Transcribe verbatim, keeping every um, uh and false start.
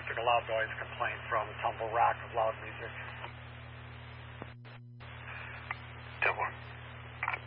acoustic, a loud noise complaint from Tumble Rock of loud music. ten one.